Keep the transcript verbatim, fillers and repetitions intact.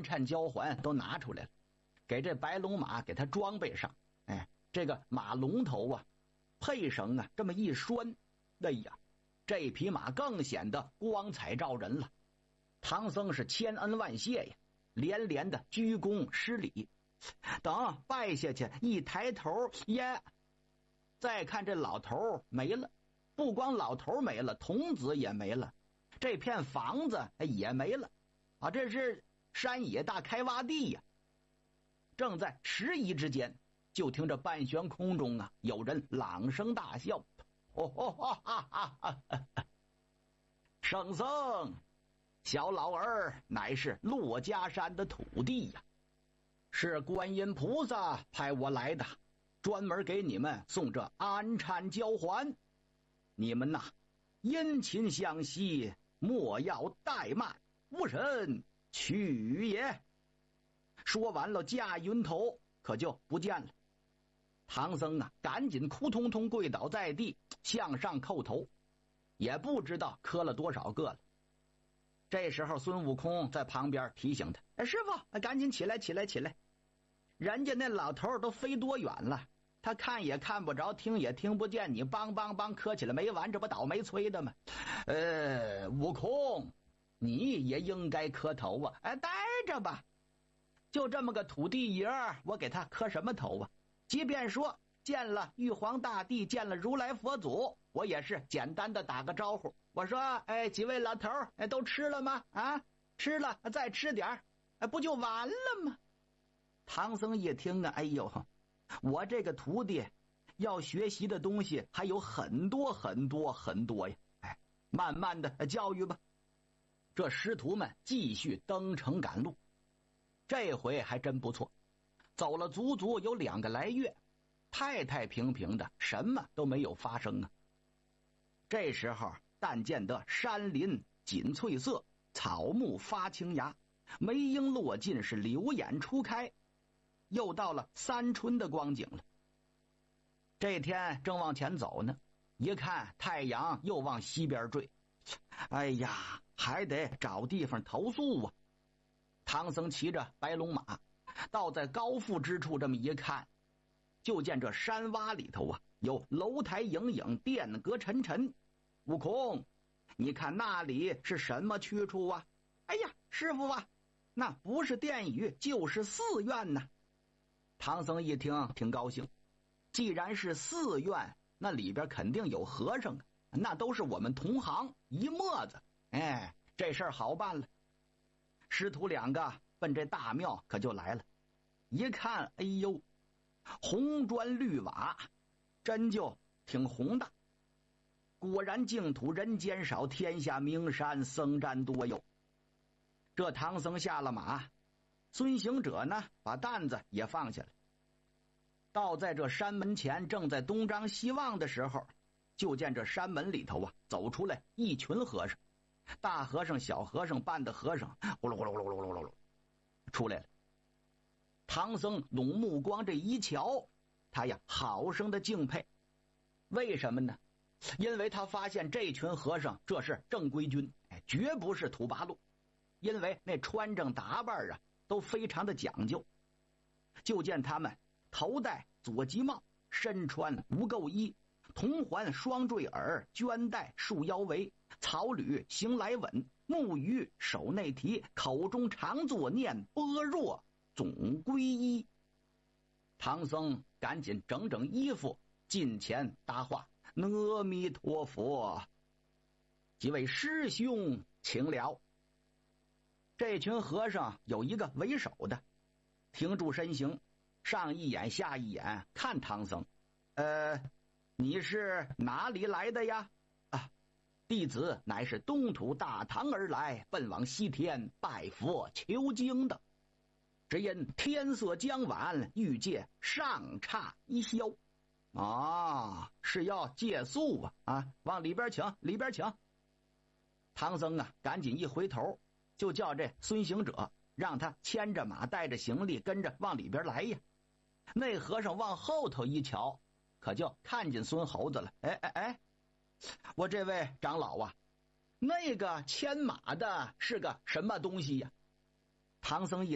钨交环都拿出来了，给这白龙马给他装备上。哎，这个马龙头啊，配绳啊，这么一拴，哎呀，这匹马更显得光彩照人了。唐僧是千恩万谢呀，连连的鞠躬施礼。等拜下去，一抬头耶，再看这老头没了，不光老头没了，童子也没了，这片房子也没了啊！这是山野大开洼地呀！正在迟疑之间，就听着半悬空中啊，有人朗声大笑：“哦吼哈哈哈哈哈！圣僧，小老儿乃是珞珈山的土地呀，是观音菩萨派我来的，专门给你们送这安禅交环。你们呐，殷勤相惜，莫要怠慢，吾神去也。”说完了，驾云头可就不见了。唐僧啊，赶紧扑通通跪倒在地，向上叩头，也不知道磕了多少个了。这时候孙悟空在旁边提醒他：“哎，师傅，赶紧起来起来起来，人家那老头都飞多远了，他看也看不着，听也听不见，你梆梆梆磕起来没完，这不倒霉催的吗？呃，悟空，你也应该磕头啊！哎，待着吧，就这么个土地爷，我给他磕什么头啊？即便说见了玉皇大帝，见了如来佛祖，我也是简单的打个招呼。我说，哎，几位老头，哎，都吃了吗？啊，吃了，再吃点，哎，不就完了吗？”唐僧一听啊，哎呦，我这个徒弟要学习的东西还有很多很多很多呀，哎，慢慢的教育吧。这师徒们继续登城赶路，这回还真不错，走了足足有两个来月，太太平平的，什么都没有发生啊。这时候但见得山林锦翠色，草木发青芽，梅樱落尽，是柳眼初开，又到了三春的光景了。这天正往前走呢，一看太阳又往西边坠，哎呀，还得找地方投宿啊。唐僧骑着白龙马到在高阜之处，这么一看，就见这山洼里头啊，有楼台影影，殿阁沉沉。悟空，你看那里是什么去处啊？哎呀，师傅啊，那不是殿宇就是寺院呐。唐僧一听挺高兴，既然是寺院，那里边肯定有和尚啊，那都是我们同行一墨子，哎，这事儿好办了。师徒两个奔这大庙可就来了，一看，哎呦，红砖绿瓦，真就挺宏大。果然净土人间少，天下名山僧占多哟。这唐僧下了马，孙行者呢把担子也放下了。到在这山门前，正在东张西望的时候，就见这山门里头啊走出来一群和尚，大和尚小和尚扮的和尚，呼噜呼噜呼噜呼噜呼噜出来了。唐僧拢目光这一瞧，他呀好生的敬佩。为什么呢？因为他发现这群和尚这是正规军，哎，绝不是土八路，因为那穿着打扮啊都非常的讲究。就见他们头戴左髻帽，身穿无垢衣，铜环双坠耳，绢带束腰围，草履行来稳，木鱼手内提，口中常作念般若总归一。唐僧赶紧整整衣服，近前答话：“阿弥陀佛，几位师兄请了。”这群和尚有一个为首的，停住身形，上一眼下一眼看唐僧：“呃，你是哪里来的呀？”“啊，弟子乃是东土大唐而来，奔往西天拜佛求经的。只因天色将晚，欲借上刹一宵。”“啊，是要借宿啊！啊，往里边请，里边请。”唐僧啊，赶紧一回头，就叫这孙行者让他牵着马，带着行李，跟着往里边来呀。那和尚往后头一瞧，可就看见孙猴子了。“哎哎哎，我这位长老啊，那个牵马的是个什么东西呀？”唐僧一